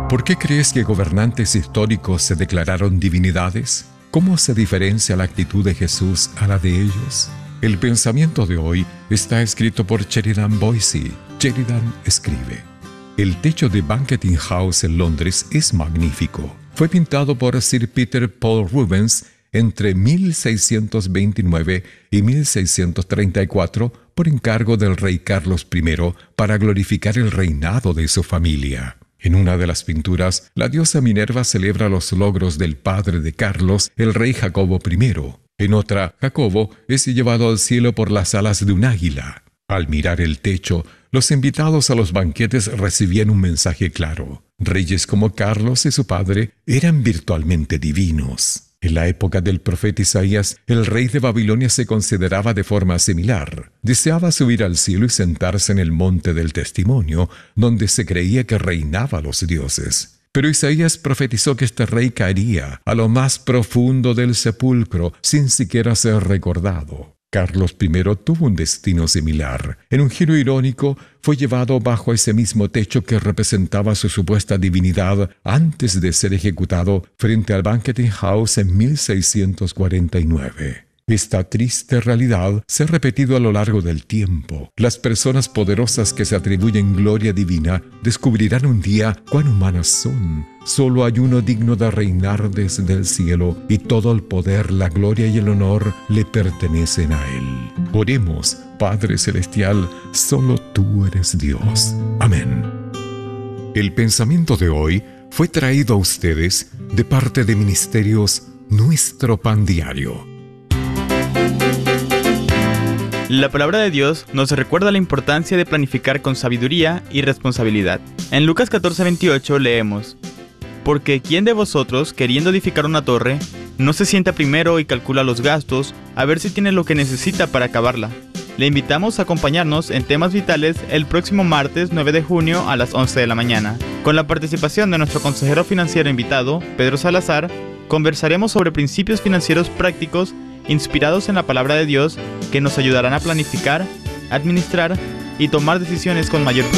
¿Por qué crees que gobernantes históricos se declararon divinidades? ¿Cómo se diferencia la actitud de Jesús a la de ellos? El pensamiento de hoy está escrito por Sheridan Boyce. Sheridan escribe: el techo de Banqueting House en Londres es magnífico. Fue pintado por Sir Peter Paul Rubens entre 1629 y 1634 por encargo del rey Carlos I para glorificar el reinado de su familia. En una de las pinturas, la diosa Minerva celebra los logros del padre de Carlos, el rey Jacobo I. En otra, Jacobo es llevado al cielo por las alas de un águila. Al mirar el techo, los invitados a los banquetes recibían un mensaje claro. Reyes como Carlos y su padre eran virtualmente divinos. En la época del profeta Isaías, el rey de Babilonia se consideraba de forma similar. Deseaba subir al cielo y sentarse en el monte del testimonio, donde se creía que reinaba los dioses. Pero Isaías profetizó que este rey caería a lo más profundo del sepulcro sin siquiera ser recordado. Carlos I tuvo un destino similar. En un giro irónico, fue llevado bajo ese mismo techo que representaba su supuesta divinidad antes de ser ejecutado frente al Banqueting House en 1649. Esta triste realidad se ha repetido a lo largo del tiempo. Las personas poderosas que se atribuyen gloria divina descubrirán un día cuán humanas son. Solo hay uno digno de reinar desde el cielo, y todo el poder, la gloria y el honor le pertenecen a Él. Oremos: Padre Celestial, solo Tú eres Dios. Amén. El pensamiento de hoy fue traído a ustedes de parte de Ministerios Nuestro Pan Diario. La palabra de Dios nos recuerda la importancia de planificar con sabiduría y responsabilidad. En Lucas 14:28 leemos: porque ¿quién de vosotros, queriendo edificar una torre, no se sienta primero y calcula los gastos a ver si tiene lo que necesita para acabarla? Le invitamos a acompañarnos en Temas Vitales el próximo martes 9 de junio a las 11 de la mañana. Con la participación de nuestro consejero financiero invitado, Pedro Salazar, conversaremos sobre principios financieros prácticos inspirados en la palabra de Dios que nos ayudarán a planificar, administrar y tomar decisiones con mayor prudencia.